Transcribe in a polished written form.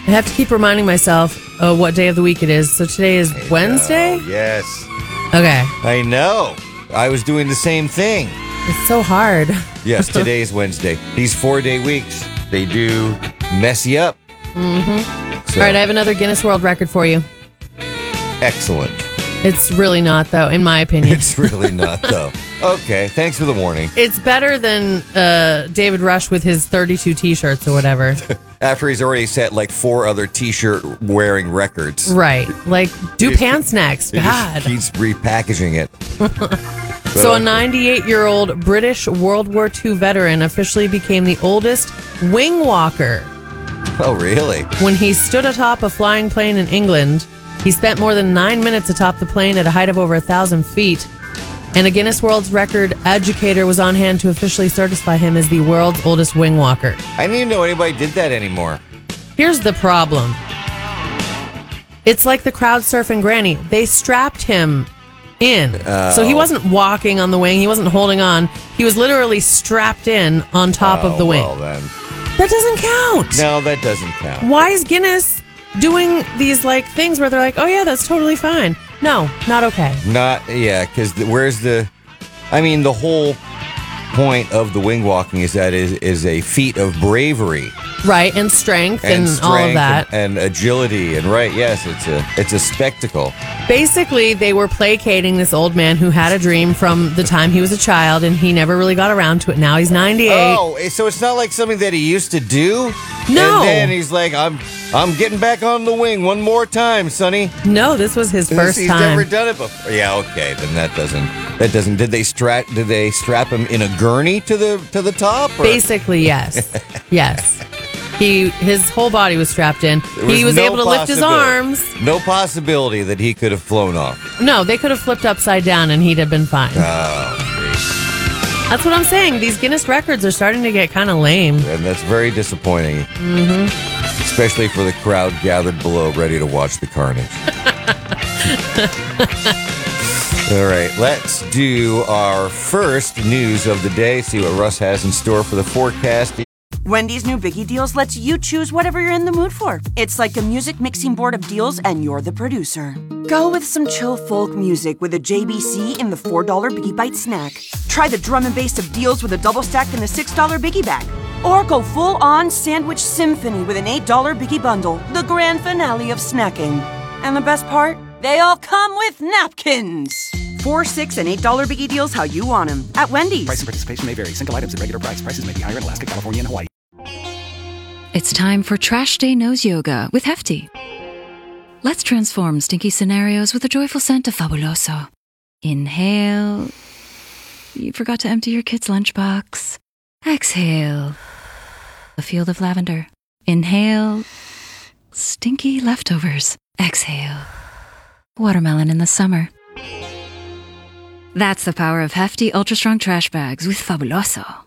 I have to keep reminding myself what day of the week it is. So today is Wednesday? Yes. Okay. I know. I was doing the same thing. It's so hard. Yes, today is Wednesday. These 4-day weeks, they do mess you up. Mm-hmm. So, All right, I have another Guinness World Record for you. excellent. It's really not, though, in my opinion. It's really not, though. Okay, thanks for the warning. It's better than David Rush with his 32 T-shirts or whatever. After he's already set like 4 other T-shirt wearing records. Right. Like, do pants next. God. He keeps repackaging it. So a 98-year-old British World War II veteran officially became the oldest wing walker. Oh, really? When he stood atop a flying plane in England, he spent more than 9 minutes atop the plane at a height of over 1,000 feet. And a Guinness World Record educator was on hand to officially certify him as the world's oldest wing walker. I didn't even know anybody did that anymore. Here's the problem. It's like the crowd surfing granny. They strapped him in. So he wasn't walking on the wing. He wasn't holding on. He was literally strapped in on top of the wing. Well, then. That doesn't count. No, that doesn't count. Why is Guinness doing these like things where they're like, oh yeah, that's totally fine? No, not okay. Because where's the... I mean, the whole point of the wing walking is that it is a feat of bravery. Right, and strength and all of that. And agility. And yes, it's a spectacle. Basically, they were placating this old man who had a dream from the time he was a child, and he never really got around to it. Now he's 98. Oh, so it's not like something that he used to do? No. And then he's like, I'm getting back on the wing one more time, Sonny. No, this was his first He's time. never done it before. Yeah, okay, then that doesn't. Did they strap him in a gurney to the top? Or? Basically, yes. Yes. His whole body was strapped in. He was able to lift his arms. No possibility that he could have flown off. No, they could have flipped upside down and he'd have been fine. Oh, That's what I'm saying. These Guinness records are starting to get kind of lame. and that's very disappointing. Mm-hmm. Especially for the crowd gathered below, ready to watch the carnage. All right, let's do our first news of the day. See what Russ has in store for the forecast. Wendy's new Biggie Deals lets you choose whatever you're in the mood for. It's like a music mixing board of deals, and you're the producer. Go with some chill folk music with a JBC in the $4 Biggie Bite snack. Try the drum and bass of deals with a double stack in the $6 Biggie Bag. Or go full-on sandwich symphony with an $8 Biggie Bundle, the grand finale of snacking. And the best part? They all come with napkins. $4, $6, and $8 Biggie Deals how you want them at Wendy's. Price and participation may vary. Single items at regular price. Prices may be higher in Alaska, California, and Hawaii. It's time for Trash Day Nose Yoga with Hefty. Let's transform stinky scenarios with the joyful scent of Fabuloso. Inhale. You forgot to empty your kid's lunchbox. Exhale. A field of lavender. Inhale. Stinky leftovers. Exhale. Watermelon in the summer. That's the power of Hefty Ultra Strong Trash Bags with Fabuloso.